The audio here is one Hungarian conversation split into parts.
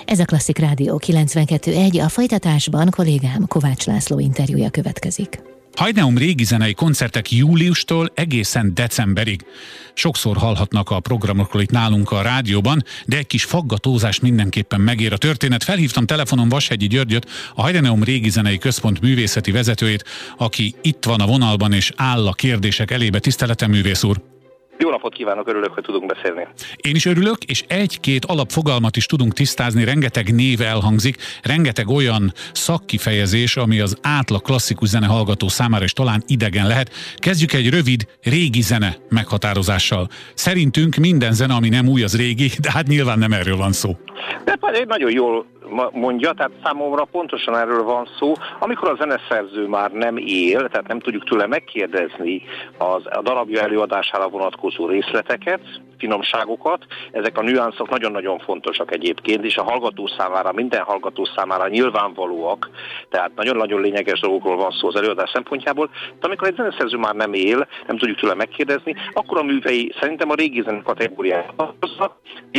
Ez a Klasszik Rádió 92.1, a folytatásban kollégám Kovács László interjúja következik. Haidneum régi zenei koncertek júliustól egészen decemberig. Sokszor hallhatnak a programokról itt nálunk a rádióban, de egy kis faggatózás mindenképpen megér a történet. Felhívtam telefonon Vashegyi Györgyöt, a Haidneum régi zenei központ művészeti vezetőjét, aki itt van a vonalban és áll a kérdések elébe. Tiszteletem, művész úr! Jó napot kívánok, örülök, hogy tudunk beszélni. Én is örülök, és egy-két alapfogalmat is tudunk tisztázni, rengeteg név elhangzik, rengeteg olyan szakkifejezés, ami az átlag klasszikus zene hallgató számára is talán idegen lehet. Kezdjük egy rövid régi zene meghatározással. Szerintünk minden zene, ami nem új, az régi, de hát nyilván nem erről van szó. De nagyon jól mondja, tehát számomra pontosan erről van szó, amikor a zeneszerző már nem él, tehát nem tudjuk tőle megkérdezni a darabja előadására vonatkozó részleteket, finomságokat, ezek a nüanszok nagyon-nagyon fontosak egyébként, és a hallgató számára, minden hallgató számára nyilvánvalóak, tehát nagyon-nagyon lényeges dolgokról van szó az előadás szempontjából, de amikor egy zeneszerző már nem él, nem tudjuk tőle megkérdezni, akkor a művei szerintem a régi zene kategóriába hoznak,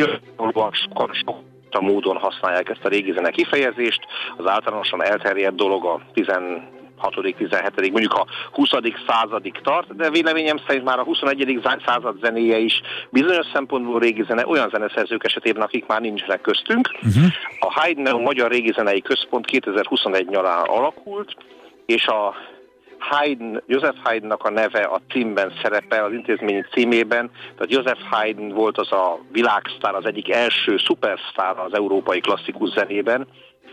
a módon használják ezt a régi zene kifejezést, az általánosan elterjedt dolog a 16., 17., mondjuk a 20. századig tart, de véleményem szerint már a 21. század zenéje is bizonyos szempontból régi zene, olyan zeneszerzők esetében, akik már nincsenek köztünk. A Haidneum Magyar Régi Zenei Központ 2021 nyarán alakult, és a Joseph Haydnnak a neve a címben szerepel, az intézményi címében, tehát Joseph Haydn volt az a világsztár, az egyik első szupersztár az európai klasszikus zenében,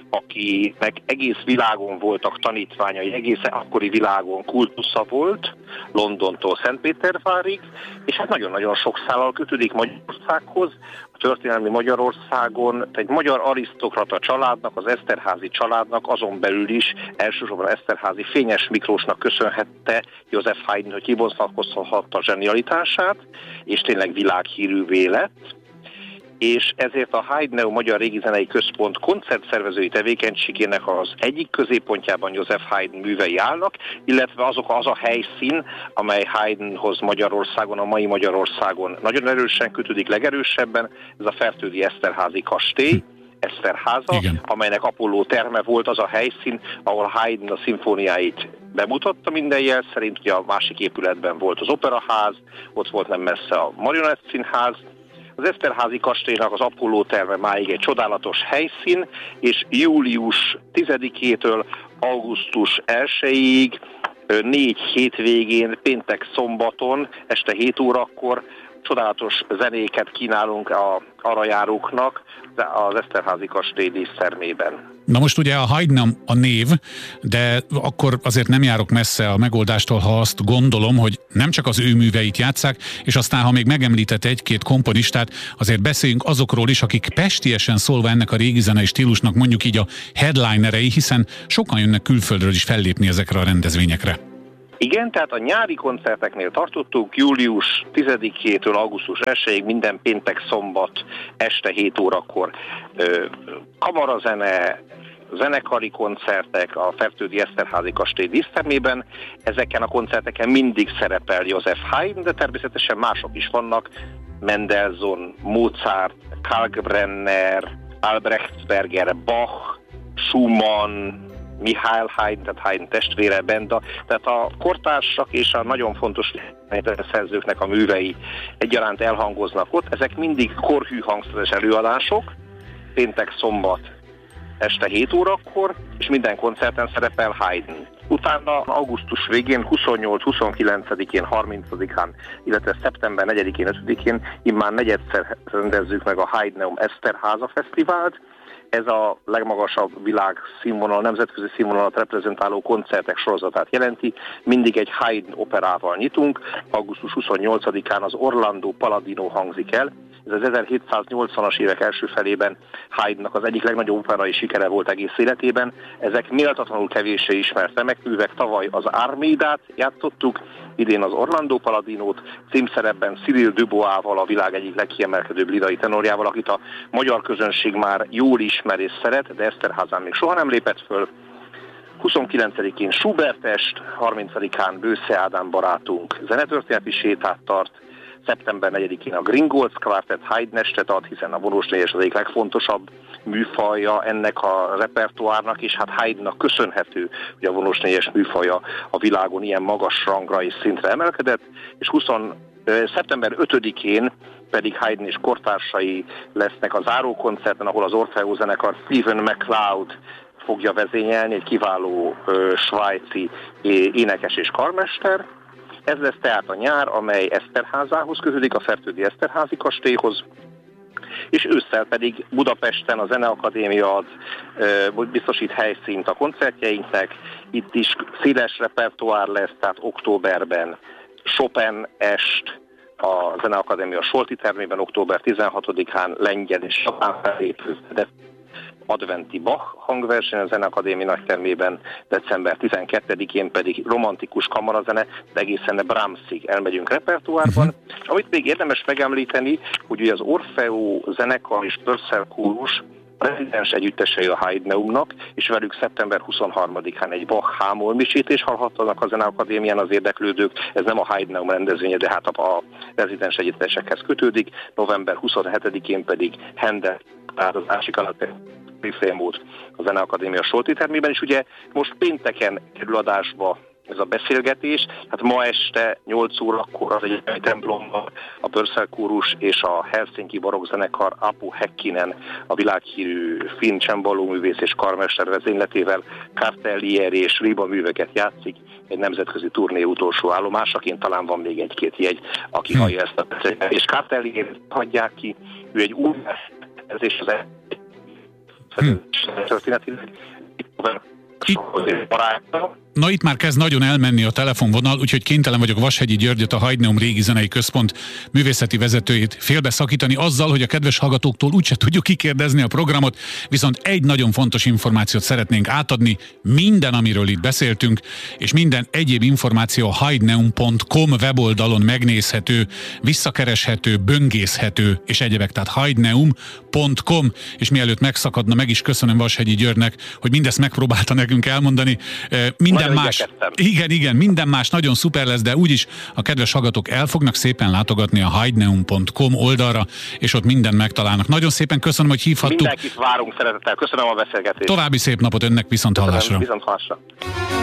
akinek egész világon voltak tanítványai, egész akkori világon kultusza volt, Londontól Szentpétervárig, és hát nagyon-nagyon sok szállal kötődik Magyarországhoz, a történelmi Magyarországon, egy magyar arisztokrata családnak, az Eszterházy családnak, azon belül is elsősorban Eszterházy Fényes Miklósnak köszönhette Joseph Haydn, hogy kibontakozhatta zsenialitását, és tényleg világhírűvé lett. És ezért a Haidneum Magyar Régi Zenei Központ koncertszervezői tevékenységének az egyik középpontjában Joseph Haydn művei állnak, illetve az a helyszín, amely Haydnhoz Magyarországon, a mai Magyarországon nagyon erősen kötődik, legerősebben, ez a Fertődi Eszterházy kastély, Eszterháza, igen, amelynek Apolló terme volt az a helyszín, ahol Haydn a szimfóniáit bemutatta minden jel szerint. Ugye a másik épületben volt az operaház, ott volt nem messze a Marionett Színház. Az Eszterházy kastélynak az Apolló terme máig egy csodálatos helyszín, és július 10-től augusztus 1-ig 4 hétvégén, péntek szombaton, este 7 órakor csodálatos zenéket kínálunk a arra járóknak az Eszterházy kastély dísztermében. Na most ugye a Haydn a név, de akkor azért nem járok messze a megoldástól, ha azt gondolom, hogy nem csak az ő műveit játsszák, és aztán, ha még megemlített egy-két komponistát, azért beszéljünk azokról is, akik pestiesen szólva ennek a régi zenei stílusnak mondjuk így a headlinerei, hiszen sokan jönnek külföldről is fellépni ezekre a rendezvényekre. Igen, tehát a nyári koncerteknél tartottuk július 10-től augusztus 1-ig minden péntek szombat este 7 órakor kamarazene, zenekari koncertek a Fertődi Eszterházy kastély dísztermében. Ezeken a koncerteken mindig szerepel Joseph Haydn, de természetesen mások is vannak, Mendelssohn, Mozart, Kalkbrenner, Albrechtsberger, Bach, Schumann, Michael Haydn, tehát Haydn testvére, Benda, tehát a kortársak és a nagyon fontos szerzőknek a művei egyaránt elhangoznak ott. Ezek mindig korhű hangszeres előadások, péntek, szombat este 7 órakor, és minden koncerten szerepel Haydn. Utána augusztus végén, 28, 29-én, 30-án, illetve szeptember 4-én, 5-én immár negyedszer rendezzük meg a Haidneum Eszterháza Fesztivált. Ez a legmagasabb világszínvonal, nemzetközi színvonalat reprezentáló koncertek sorozatát jelenti. Mindig egy Haydn operával nyitunk. Augusztus 28-án az Orlando Paladino hangzik el. Ez az 1780-as évek első felében Haydnnak az egyik legnagyobb operai sikere volt egész életében. Ezek méltatlanul kevéssé ismert remekművek. Tavaly az Armédát játszottuk, idén az Orlando Paladinót, címszerepben Cyril Dubois-val, a világ egyik legkiemelkedőbb lírai tenorjával, akit a magyar közönség már jól ismer és szeret, de Eszterházán még soha nem lépett föl. 29-én Schubert est, 30-án Bősze Ádám barátunk zenetörténeti sétát tart, szeptember 4-én a Gringolds Quartet Haydn estet ad, hiszen a vonós négyes az egyik legfontosabb műfaja ennek a repertoárnak, és hát Haydnnak köszönhető, hogy a vonós négyes műfaja a világon ilyen magas rangra és szintre emelkedett, és szeptember 5-én pedig Haydn és kortársai lesznek a zárókoncerten, ahol az Orfeo zenekar Stephen MacLeod fogja vezényelni, egy kiváló svájci énekes és karmester. Ez lesz tehát a nyár, amely Eszterházához kötődik, a Fertődi Eszterházi kastélyhoz, és ősszel pedig Budapesten a Zeneakadémia ad biztosít helyszínt a koncertjeinknek. Itt is széles repertoár lesz, tehát októberben Chopin est, a Zeneakadémia Solti termében, október 16-án lengyel és japán fellépő, de adventi Bach hangverseny a Zeneakadémia nagytermében, december 12-én pedig romantikus kamarazene, de egészen Brahmsig elmegyünk repertoárban. Amit még érdemes megemlíteni, hogy ugye az Orfeo zenekar és Purcell kórus rezidens együttesei a Haydneumnak, és velük szeptember 23-án egy Bach hámolmisét is hallhatnak a Zeneakadémián az érdeklődők. Ez nem a Haydneum rendezvénye, de hát a rezidens együttesekhez kötődik. November 27-én pedig Händel áldozási alatt Riflémót a Zeneakadémia Solti termében, és ugye most pénteken kerül adásba ez a beszélgetés. Hát ma este 8 órakor az egyetemi templomban a Purcell kórus és a Helsinki barokkzenekar Apu Häkkinen, a világhírű finn csembalóművész és karmester vezényletével Cartellieri és Riba műveket játszik. Egy nemzetközi turné utolsó állomásaként, talán van még egy-két jegy, aki hallja ezt a beszélgetést. És Cartellieri hagyják ki, ő egy új és az történetileg Na itt már kezd nagyon elmenni a telefonvonal, úgyhogy kénytelen vagyok Vashegyi Györgyöt, a Haydneum Régi Zenei Központ művészeti vezetőjét félbeszakítani azzal, hogy a kedves hallgatóktól úgyse tudjuk kikérdezni a programot, viszont egy nagyon fontos információt szeretnénk átadni, minden, amiről itt beszéltünk, és minden egyéb információ a haydneum.com weboldalon megnézhető, visszakereshető, böngészhető, és egyebek, tehát haydneum.com, és mielőtt megszakadna, meg is köszönöm Vashegyi Györgynek, hogy mindezt megpróbálta nekünk elmondani. Minden más, igen, minden más nagyon szuper lesz, de úgyis a kedves hallgatók el fognak szépen látogatni a haydneum.com oldalra, és ott mindent megtalálnak. Nagyon szépen köszönöm, hogy hívhattuk. Mindenkit várunk szeretettel. Köszönöm a beszélgetést. További szép napot önnek, viszont hallásra. Viszont hallásra.